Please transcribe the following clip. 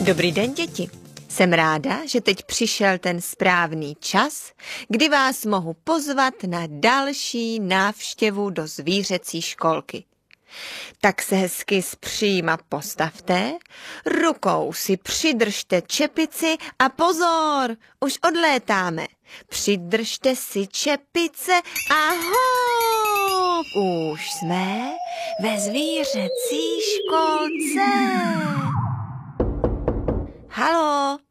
Dobrý den, děti. Jsem ráda, že teď přišel ten správný čas, kdy vás mohu pozvat na další návštěvu do zvířecí školky. Tak se hezky zpříma postavte, rukou si přidržte čepici a pozor, už odlétáme. Přidržte si čepice a hop, už jsme ve zvířecí školce. Haló,